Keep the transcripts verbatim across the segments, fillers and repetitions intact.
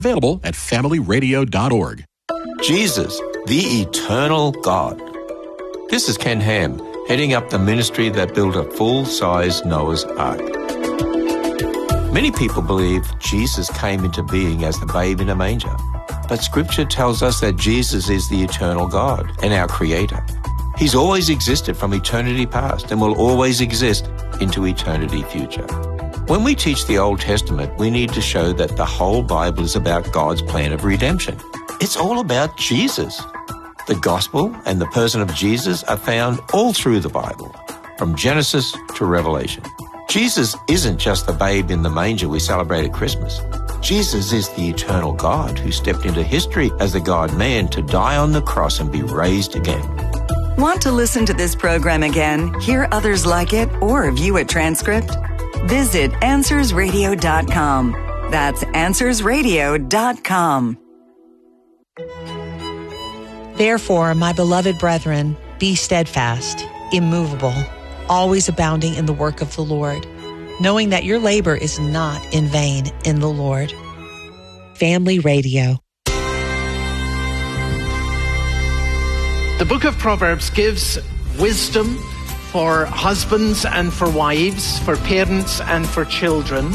Available at family radio dot org. Jesus, the eternal God. This is Ken Ham, heading up the ministry that built a full-size Noah's Ark. Many people believe Jesus came into being as the babe in a manger, but Scripture tells us that Jesus is the eternal God and our Creator. He's always existed from eternity past and will always exist into eternity future. When we teach the Old Testament, we need to show that the whole Bible is about God's plan of redemption. It's all about Jesus. The gospel and the person of Jesus are found all through the Bible, from Genesis to Revelation. Jesus isn't just the babe in the manger we celebrate at Christmas. Jesus is the eternal God who stepped into history as the God-man to die on the cross and be raised again. Want to listen to this program again, hear others like it, or view a transcript? Visit answers radio dot com. That's answers radio dot com. Therefore, my beloved brethren, be steadfast, immovable, always abounding in the work of the Lord, knowing that your labor is not in vain in the Lord. Family Radio. The book of Proverbs gives wisdom for husbands and for wives, for parents and for children,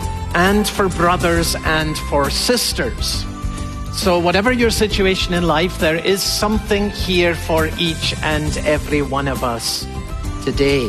and for brothers and for sisters. So whatever your situation in life, there is something here for each and every one of us today.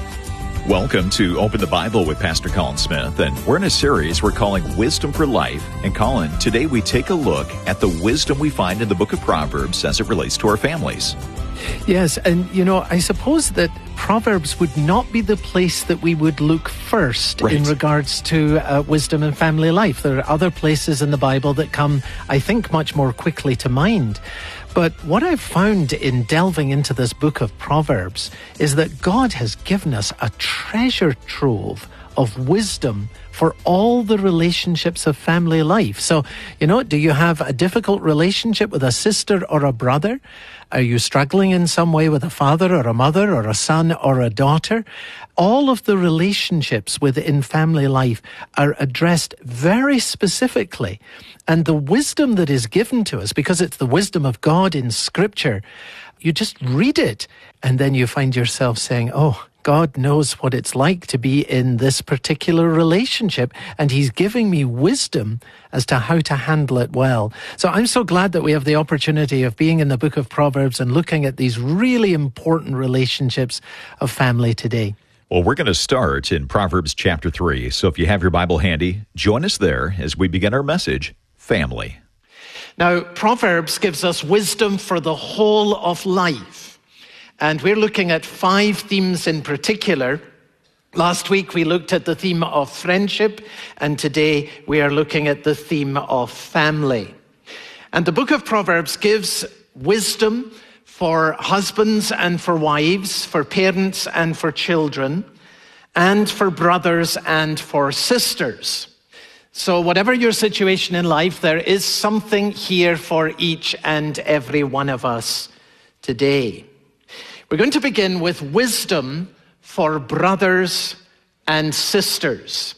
Welcome to Open the Bible with Pastor Colin Smith, and we're in a series we're calling Wisdom for Life. And Colin, today we take a look at the wisdom we find in the book of Proverbs as it relates to our families. Yes, and you know, I suppose that Proverbs would not be the place that we would look first right. in regards to uh, wisdom and family life. There are other places in the Bible that come, I think, much more quickly to mind. But what I've found in delving into this book of Proverbs is that God has given us a treasure trove of wisdom for all the relationships of family life. So, you know, do you have a difficult relationship with a sister or a brother? Are you struggling in some way with a father or a mother or a son or a daughter? All of the relationships within family life are addressed very specifically. And the wisdom that is given to us, because it's the wisdom of God in Scripture, you just read it and then you find yourself saying, oh, God knows what it's like to be in this particular relationship, and He's giving me wisdom as to how to handle it well. So I'm so glad that we have the opportunity of being in the book of Proverbs and looking at these really important relationships of family today. Well, we're going to start in Proverbs chapter three. So if you have your Bible handy, join us there as we begin our message, Family. Now, Proverbs gives us wisdom for the whole of life. And we're looking at five themes in particular. Last week we looked at the theme of friendship, and today we are looking at the theme of family. And the book of Proverbs gives wisdom for husbands and for wives, for parents and for children, and for brothers and for sisters. So whatever your situation in life, there is something here for each and every one of us today. We're going to begin with wisdom for brothers and sisters.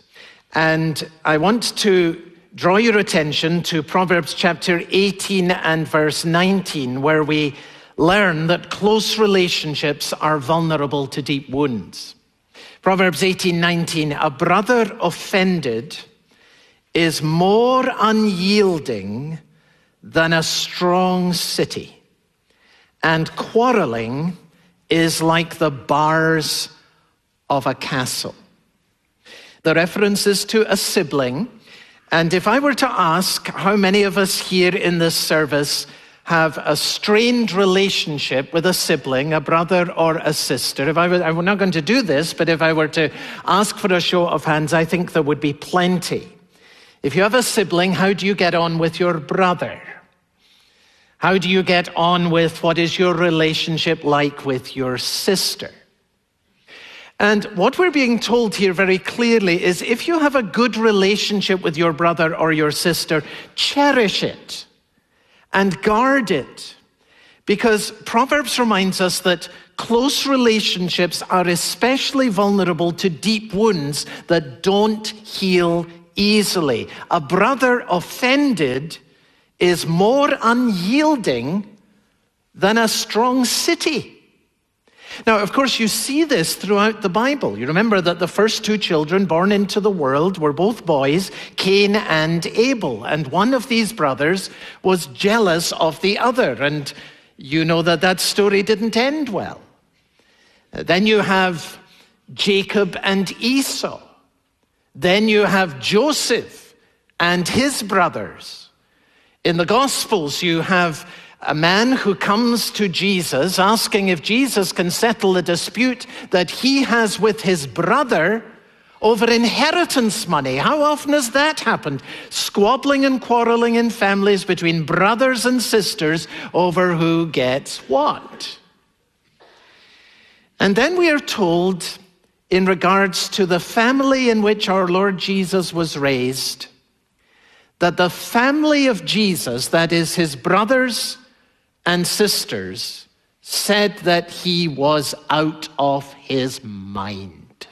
And I want to draw your attention to Proverbs chapter eighteen and verse nineteen, where we learn that close relationships are vulnerable to deep wounds. Proverbs eighteen nineteen, a brother offended is more unyielding than a strong city, and quarreling is like the bars of a castle. The reference is to a sibling. And if I were to ask how many of us here in this service have a strained relationship with a sibling, a brother or a sister, if I were, I'm not going to do this, but if I were to ask for a show of hands, I think there would be plenty. If you have a sibling, how do you get on with your brother? How do you get on with what is your relationship like with your sister? And what we're being told here very clearly is if you have a good relationship with your brother or your sister, cherish it and guard it. Because Proverbs reminds us that close relationships are especially vulnerable to deep wounds that don't heal easily. A brother offended is more unyielding than a strong city. Now, of course, you see this throughout the Bible. You remember that the first two children born into the world were both boys, Cain and Abel. And one of these brothers was jealous of the other. And you know that that story didn't end well. Then you have Jacob and Esau. Then you have Joseph and his brothers. In the Gospels, you have a man who comes to Jesus asking if Jesus can settle a dispute that he has with his brother over inheritance money. How often has that happened? Squabbling and quarreling in families between brothers and sisters over who gets what. And then we are told, in regards to the family in which our Lord Jesus was raised, that the family of Jesus, that is his brothers and sisters, said that he was out of his mind.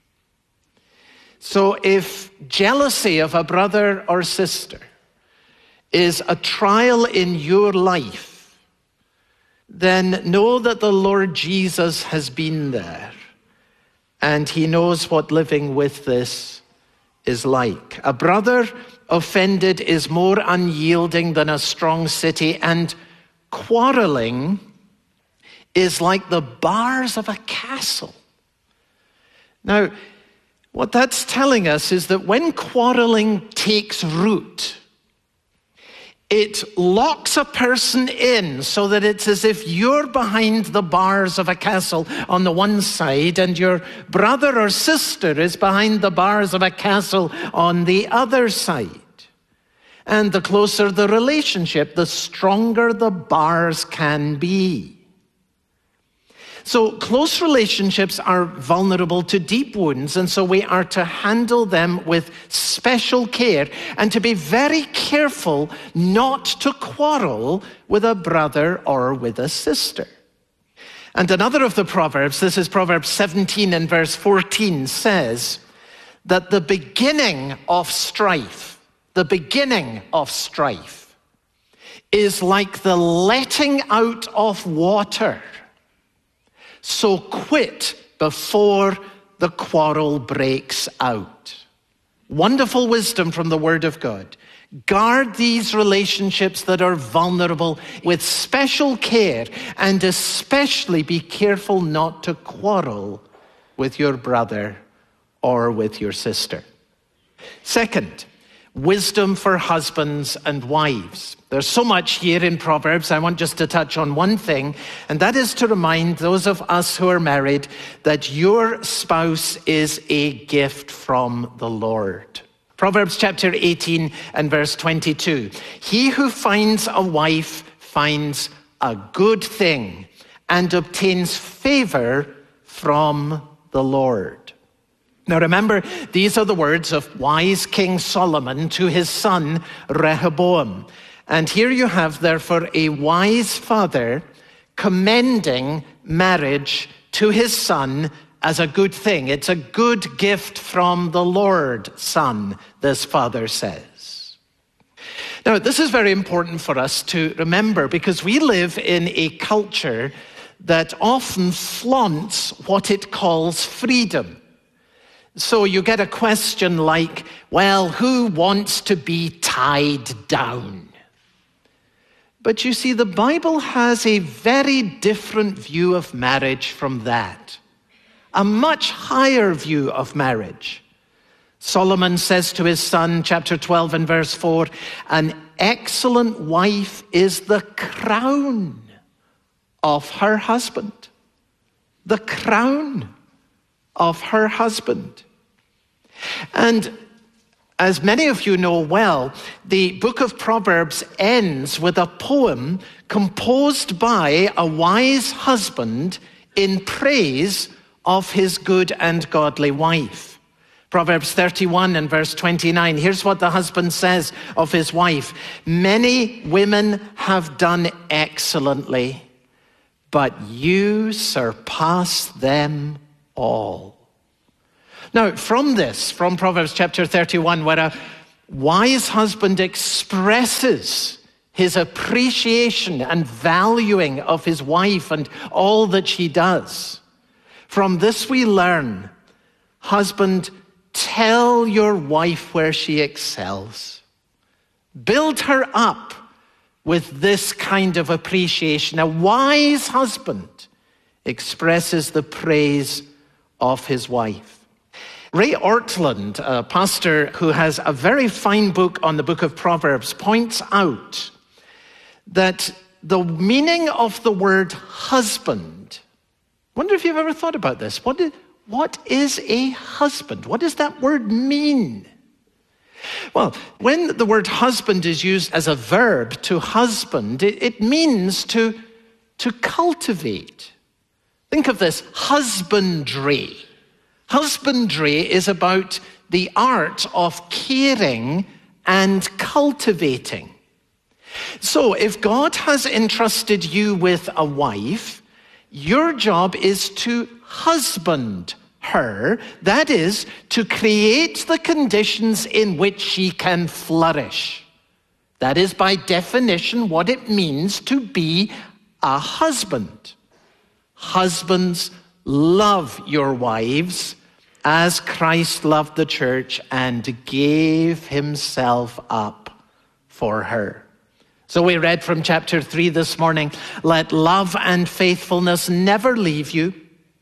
So if jealousy of a brother or sister is a trial in your life, then know that the Lord Jesus has been there, and he knows what living with this is like. A brother offended is more unyielding than a strong city, and quarreling is like the bars of a castle. Now, what that's telling us is that when quarreling takes root, it locks a person in so that it's as if you're behind the bars of a castle on the one side and your brother or sister is behind the bars of a castle on the other side. And the closer the relationship, the stronger the bars can be. So close relationships are vulnerable to deep wounds, and so we are to handle them with special care and to be very careful not to quarrel with a brother or with a sister. And another of the Proverbs, this is Proverbs seventeen and verse fourteen, says that the beginning of strife, the beginning of strife is like the letting out of water. So quit before the quarrel breaks out. Wonderful wisdom from the Word of God. Guard these relationships that are vulnerable with special care, and especially be careful not to quarrel with your brother or with your sister. Second, wisdom for husbands and wives. There's so much here in Proverbs. I want just to touch on one thing, and that is to remind those of us who are married that your spouse is a gift from the Lord. Proverbs chapter eighteen and verse twenty-two. He who finds a wife finds a good thing and obtains favor from the Lord. Now remember, these are the words of wise King Solomon to his son Rehoboam. And here you have, therefore, a wise father commending marriage to his son as a good thing. It's a good gift from the Lord, son, this father says. Now, this is very important for us to remember, because we live in a culture that often flaunts what it calls freedom. So you get a question like, well, who wants to be tied down? But you see, the Bible has a very different view of marriage from that. A much higher view of marriage. Solomon says to his son, chapter twelve and verse four, an excellent wife is the crown of her husband. The crown of her husband. And as many of you know well, the book of Proverbs ends with a poem composed by a wise husband in praise of his good and godly wife. Proverbs thirty-one and verse twenty-nine. Here's what the husband says of his wife. Many women have done excellently, but you surpass them all. Now, from this, from Proverbs chapter thirty-one, where a wise husband expresses his appreciation and valuing of his wife and all that she does, from this we learn, husband, tell your wife where she excels. Build her up with this kind of appreciation. A wise husband expresses the praise of his wife. Ray Ortlund, a pastor who has a very fine book on the book of Proverbs, points out that the meaning of the word husband, I wonder if you've ever thought about this. What is, what is a husband? What does that word mean? Well, when the word husband is used as a verb, to husband, it, it means to, to cultivate. Think of this, husbandry. Husbandry is about the art of caring and cultivating. So if God has entrusted you with a wife, your job is to husband her, that is, to create the conditions in which she can flourish. That is, by definition, what it means to be a husband. Husbands, love your wives as Christ loved the church and gave himself up for her. So we read from chapter three this morning, let love and faithfulness never leave you.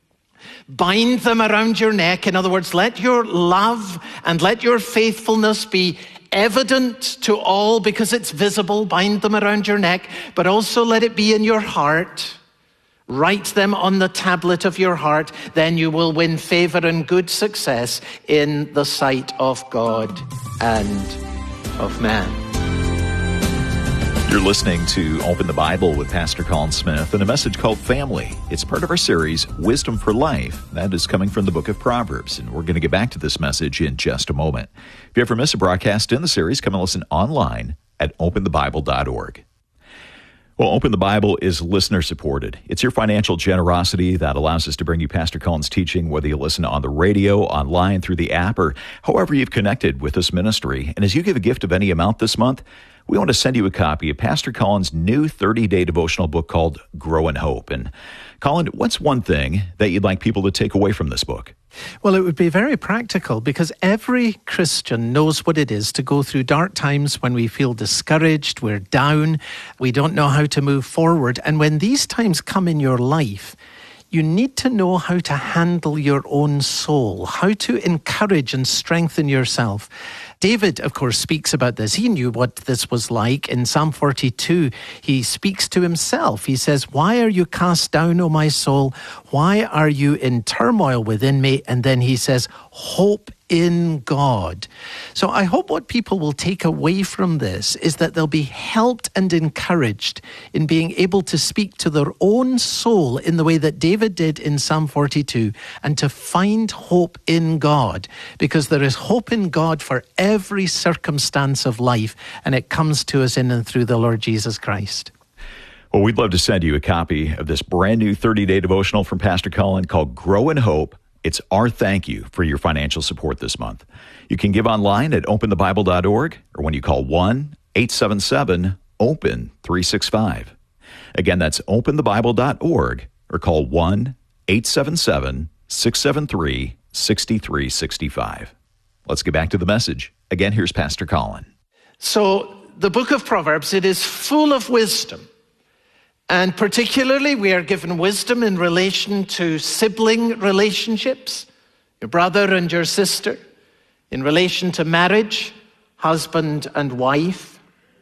Bind them around your neck. In other words, let your love and let your faithfulness be evident to all because it's visible. Bind them around your neck, but also let it be in your heart. Write them on the tablet of your heart, then you will win favor and good success in the sight of God and of man. You're listening to Open the Bible with Pastor Colin Smith and a message called Family. It's part of our series, Wisdom for Life. That is coming from the book of Proverbs, and we're going to get back to this message in just a moment. If you ever miss a broadcast in the series, come and listen online at open the bible dot org. Well, Open the Bible is listener-supported. It's your financial generosity that allows us to bring you Pastor Colin's teaching, whether you listen on the radio, online, through the app, or however you've connected with this ministry. And as you give a gift of any amount this month, we want to send you a copy of Pastor Colin's new thirty-day devotional book called Grow in Hope. And Colin, what's one thing that you'd like people to take away from this book? Well, it would be very practical because every Christian knows what it is to go through dark times when we feel discouraged, we're down, we don't know how to move forward. And when these times come in your life, you need to know how to handle your own soul, how to encourage and strengthen yourself. David, of course, speaks about this. He knew what this was like. In Psalm forty-two, he speaks to himself. He says, "Why are you cast down, O my soul? Why are you in turmoil within me?" And then he says, "Hope in God." So I hope what people will take away from this is that they'll be helped and encouraged in being able to speak to their own soul in the way that David did in Psalm forty-two, and to find hope in God, because there is hope in God for every circumstance of life, and it comes to us in and through the Lord Jesus Christ. Well, we'd love to send you a copy of this brand new thirty-day devotional from Pastor Colin called Grow in Hope. It's our thank you for your financial support this month. You can give online at open the bible dot org or when you call one eight seven seven open three six five. Again, that's open the bible dot org or call one eight seven seven six seven three six three six five. Let's get back to the message. Again, here's Pastor Colin. So the book of Proverbs, it is full of wisdom. And particularly, we are given wisdom in relation to sibling relationships, your brother and your sister, in relation to marriage, husband and wife.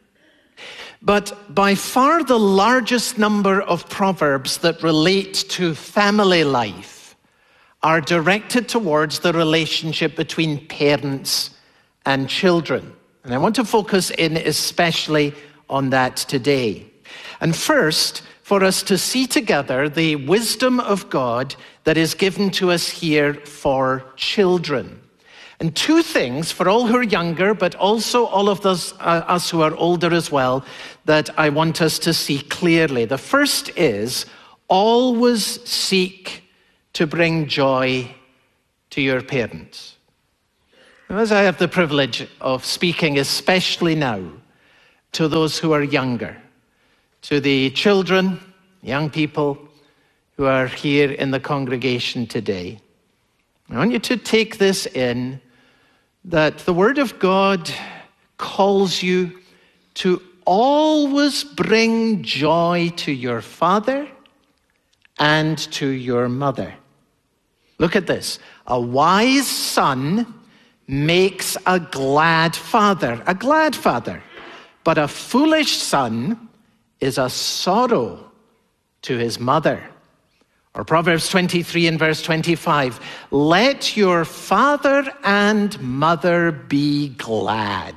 But by far the largest number of proverbs that relate to family life are directed towards the relationship between parents and children. And I want to focus in especially on that today. And first, for us to see together the wisdom of God that is given to us here for children. And two things for all who are younger, but also all of those, uh, us who are older as well, that I want us to see clearly. The first is, always seek to bring joy to your parents. As I have the privilege of speaking, especially now, to those who are younger, to the children, young people who are here in the congregation today, I want you to take this in, that the Word of God calls you to always bring joy to your father and to your mother. Look at this. A wise son makes a glad father, a glad father. But a foolish son is a sorrow to his mother. Or Proverbs twenty-three and verse twenty-five, let your father and mother be glad.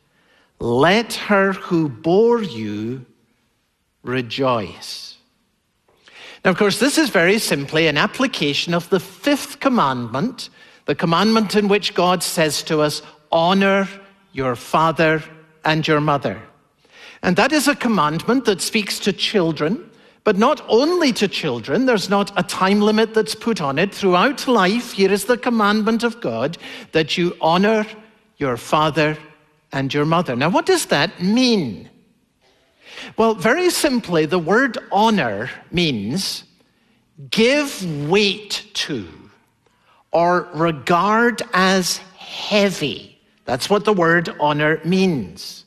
Let her who bore you rejoice. Now, of course, this is very simply an application of the fifth commandment, the commandment in which God says to us, honor your father and your mother. And that is a commandment that speaks to children, but not only to children. There's not a time limit that's put on it. Throughout life, here is the commandment of God that you honor your father and your mother. Now, what does that mean? Well, very simply, the word honor means give weight to or regard as heavy. That's what the word honor means.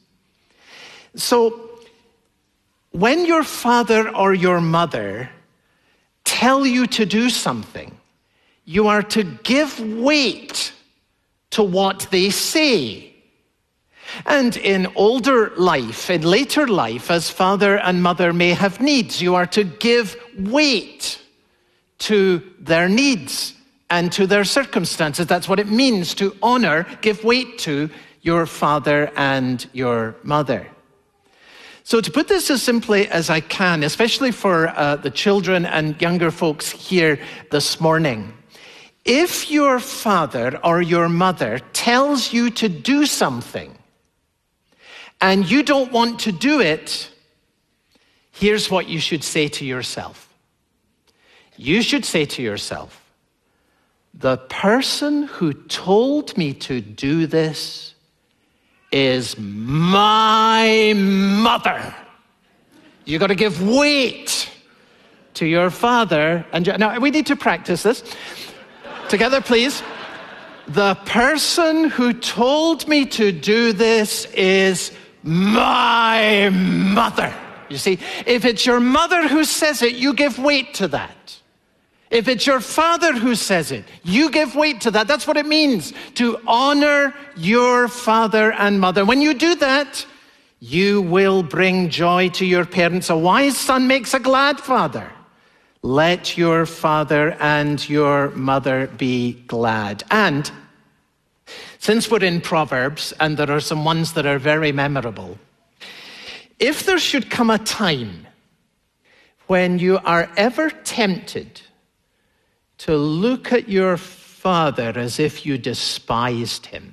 So, when your father or your mother tell you to do something, you are to give weight to what they say. And in older life, in later life, as father and mother may have needs, you are to give weight to their needs and to their circumstances. That's what it means to honor, give weight to your father and your mother. So to put this as simply as I can, especially for uh, the children and younger folks here this morning, if your father or your mother tells you to do something and you don't want to do it, here's what you should say to yourself. You should say to yourself, the person who told me to do this is my mother. You got to give weight to your father. And your, now we need to practice this. Together, please. The person who told me to do this is my mother. You see, if it's your mother who says it, you give weight to that. If it's your father who says it, you give weight to that. That's what it means to honor your father and mother. When you do that, you will bring joy to your parents. A wise son makes a glad father. Let your father and your mother be glad. And since we're in Proverbs, and there are some ones that are very memorable, if there should come a time when you are ever tempted to look at your father as if you despised him,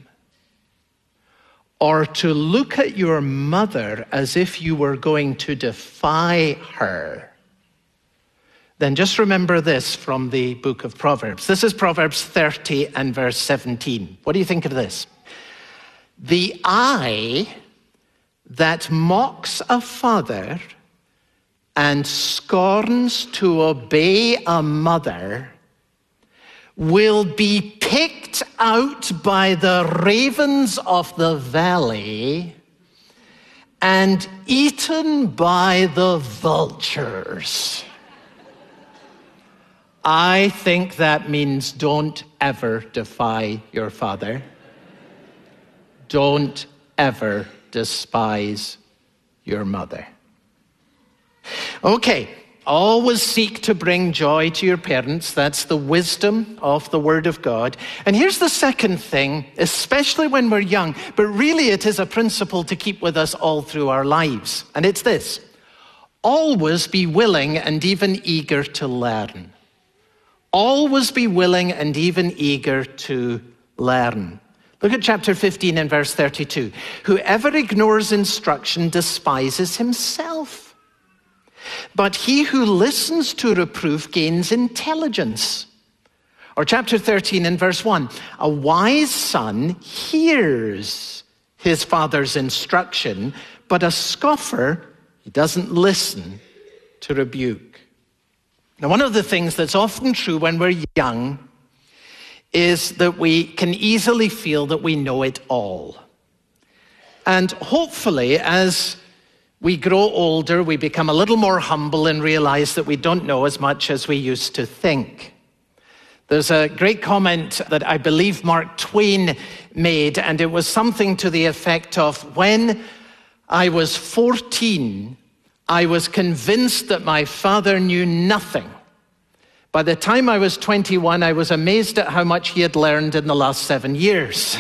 or to look at your mother as if you were going to defy her, then just remember this from the book of Proverbs. This is Proverbs thirty and verse seventeen. What do you think of this? The eye that mocks a father and scorns to obey a mother will be picked out by the ravens of the valley and eaten by the vultures. I think that means don't ever defy your father. Don't ever despise your mother. Okay. Always seek to bring joy to your parents. That's the wisdom of the Word of God. And here's the second thing, especially when we're young, but really it is a principle to keep with us all through our lives. And it's this: always be willing and even eager to learn. Always be willing and even eager to learn. Look at chapter fifteen and verse thirty-two. Whoever ignores instruction despises himself. But he who listens to reproof gains intelligence. Or chapter thirteen and verse one, a wise son hears his father's instruction, but a scoffer, he doesn't listen to rebuke. Now, one of the things that's often true when we're young is that we can easily feel that we know it all. And hopefully, as we grow older, we become a little more humble and realize that we don't know as much as we used to think. There's a great comment that I believe Mark Twain made, and it was something to the effect of, when I was fourteen, I was convinced that my father knew nothing. By the time I was twenty-one, I was amazed at how much he had learned in the last seven years.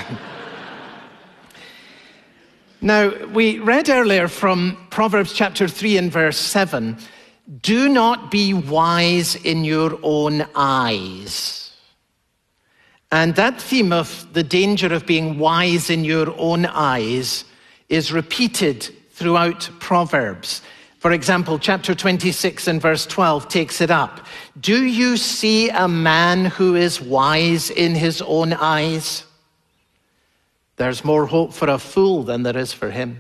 Now, we read earlier from Proverbs chapter three and verse seven, do not be wise in your own eyes. And that theme of the danger of being wise in your own eyes is repeated throughout Proverbs. For example, chapter twenty-six and verse twelve takes it up. Do you see a man who is wise in his own eyes? There's more hope for a fool than there is for him.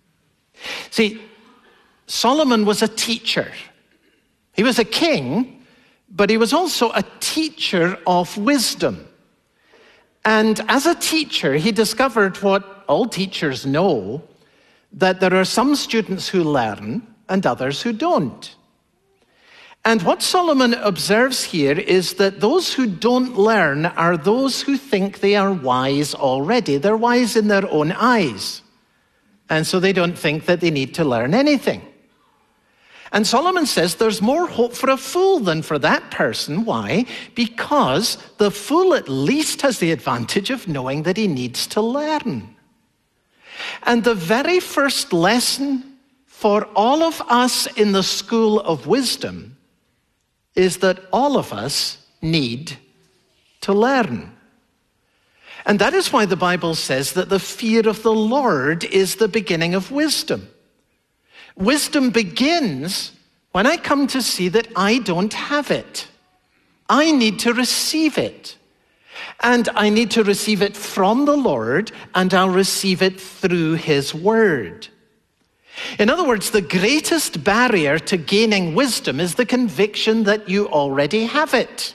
See, Solomon was a teacher. He was a king, but he was also a teacher of wisdom. And as a teacher, he discovered what all teachers know, that there are some students who learn and others who don't. And what Solomon observes here is that those who don't learn are those who think they are wise already. They're wise in their own eyes. And so they don't think that they need to learn anything. And Solomon says there's more hope for a fool than for that person. Why? Because the fool at least has the advantage of knowing that he needs to learn. And the very first lesson for all of us in the school of wisdom is that all of us need to learn. And that is why the Bible says that the fear of the Lord is the beginning of wisdom. Wisdom begins when I come to see that I don't have it. I need to receive it. And I need to receive it from the Lord, and I'll receive it through his word. In other words, the greatest barrier to gaining wisdom is the conviction that you already have it.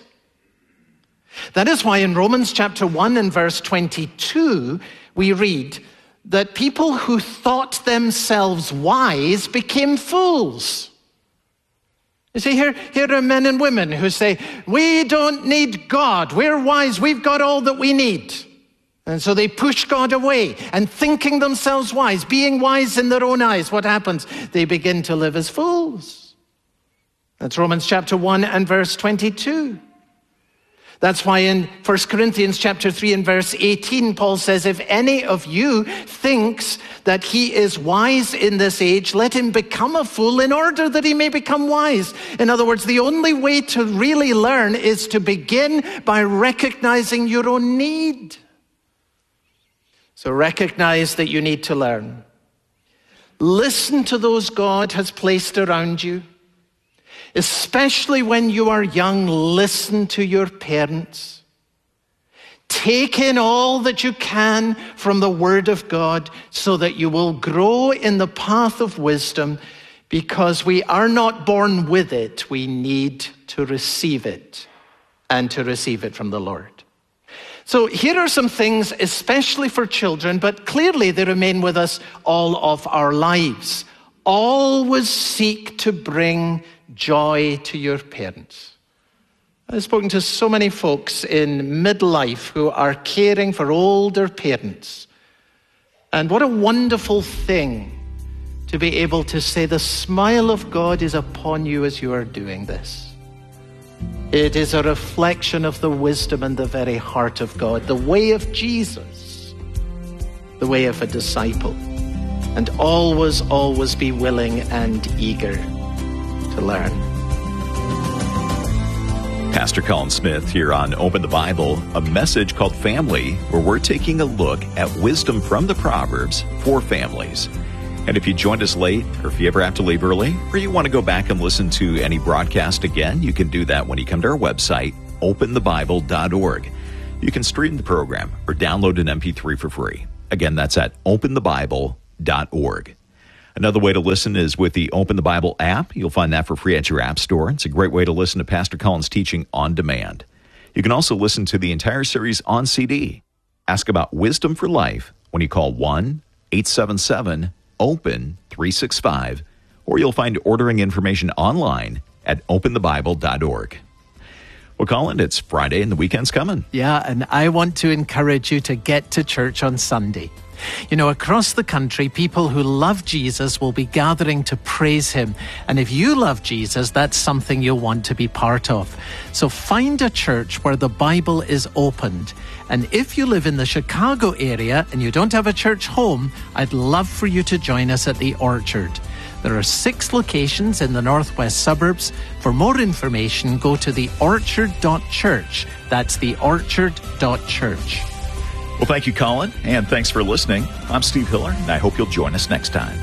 That is why in Romans chapter one and verse twenty-two, we read that people who thought themselves wise became fools. You see, here, here are men and women who say, we don't need God. We're wise. We've got all that we need. And so they push God away, and thinking themselves wise, being wise in their own eyes, what happens? They begin to live as fools. That's Romans chapter one and verse twenty-two. That's why in First Corinthians chapter three and verse eighteen, Paul says, if any of you thinks that he is wise in this age, let him become a fool in order that he may become wise. In other words, the only way to really learn is to begin by recognizing your own need. So recognize that you need to learn. Listen to those God has placed around you. Especially when you are young, listen to your parents. Take in all that you can from the Word of God so that you will grow in the path of wisdom, because we are not born with it. We need to receive it, and to receive it from the Lord. So here are some things, especially for children, but clearly they remain with us all of our lives. Always seek to bring joy to your parents. I've spoken to so many folks in midlife who are caring for older parents. And what a wonderful thing to be able to say, the smile of God is upon you as you are doing this. It is a reflection of the wisdom and the very heart of God, the way of Jesus, the way of a disciple. And always, always be willing and eager to learn. Pastor Colin Smith here on Open the Bible, a message called Family, where we're taking a look at wisdom from the Proverbs for families. And if you joined us late, or if you ever have to leave early, or you want to go back and listen to any broadcast again, you can do that when you come to our website, open the bible dot org. You can stream the program or download an M P three for free. Again, that's at open the bible dot org. Another way to listen is with the Open the Bible app. You'll find that for free at your app store. It's a great way to listen to Pastor Colin's teaching on demand. You can also listen to the entire series on C D. Ask about Wisdom for Life when you call one eight seven seven open three six five, or you'll find ordering information online at open the bible dot org. Well, Colin, it's Friday and the weekend's coming. Yeah, and I want to encourage you to get to church on Sunday. You know, across the country, people who love Jesus will be gathering to praise him. And if you love Jesus, that's something you'll want to be part of. So find a church where the Bible is opened. And if you live in the Chicago area and you don't have a church home, I'd love for you to join us at the Orchard. There are six locations in the northwest suburbs. For more information, go to the orchard dot church. That's the orchard dot church. Well, thank you, Colin, and thanks for listening. I'm Steve Hiller, and I hope you'll join us next time.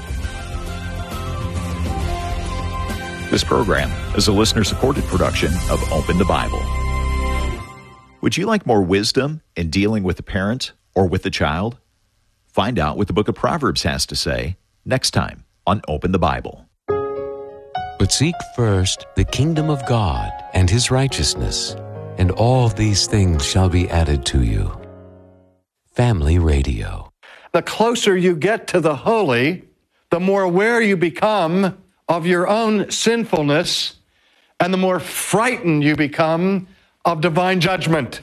This program is a listener-supported production of Open the Bible. Would you like more wisdom in dealing with the parent or with the child? Find out what the book of Proverbs has to say next time on Open the Bible. But seek first the kingdom of God and his righteousness, and all these things shall be added to you. Family Radio. The closer you get to the holy, the more aware you become of your own sinfulness, and the more frightened you become of divine judgment.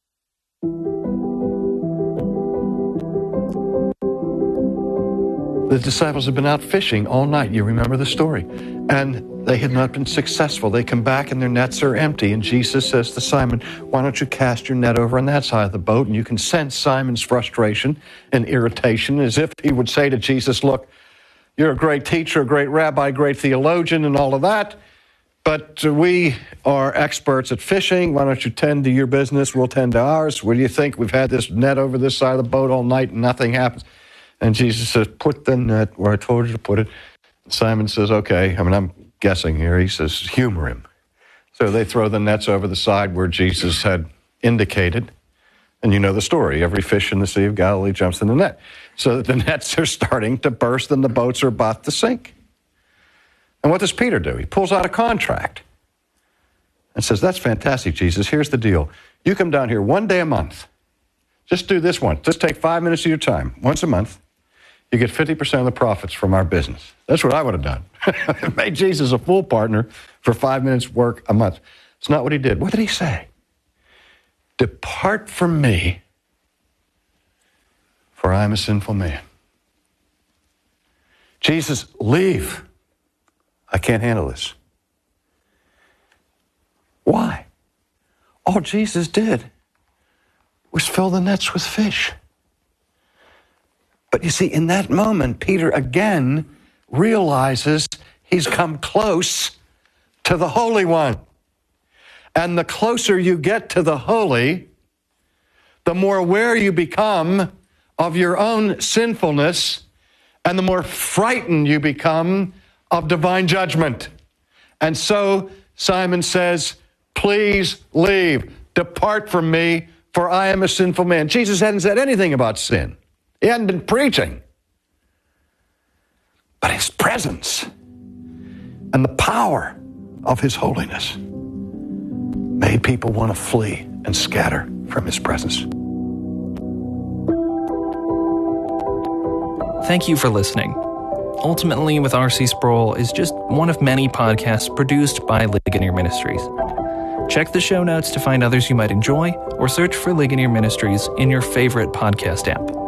The disciples had been out fishing all night. You remember the story. And they had not been successful. They come back and their nets are empty. And Jesus says to Simon, why don't you cast your net over on that side of the boat? And you can sense Simon's frustration and irritation, as if he would say to Jesus, look, you're a great teacher, a great rabbi, a great theologian, and all of that. But we are experts at fishing. Why don't you tend to your business? We'll tend to ours. What do you think? We've had this net over this side of the boat all night and nothing happens. And Jesus says, put the net where I told you to put it. Simon says, okay. I mean, I'm guessing here. He says, humor him. So they throw the nets over the side where Jesus had indicated. And you know the story. Every fish in the Sea of Galilee jumps in the net. So that the nets are starting to burst and the boats are about to sink. And what does Peter do? He pulls out a contract and says, that's fantastic, Jesus. Here's the deal. You come down here one day a month. Just do this once. Just take five minutes of your time, once a month. You get fifty percent of the profits from our business. That's what I would have done. Made Jesus a full partner for five minutes work a month. It's not what he did. What did he say? Depart from me, for I am a sinful man. Jesus, leave. I can't handle this. Why? All Jesus did was fill the nets with fish. But you see, in that moment, Peter again realizes he's come close to the Holy One. And the closer you get to the holy, the more aware you become of your own sinfulness, and the more frightened you become of divine judgment. And so Simon says, please leave, depart from me, for I am a sinful man. Jesus hadn't said anything about sin. He hadn't been preaching. But his presence and the power of his holiness made people want to flee and scatter from his presence. Thank you for listening. Ultimately with R C Sproul is just one of many podcasts produced by Ligonier Ministries. Check the show notes to find others you might enjoy, or search for Ligonier Ministries in your favorite podcast app.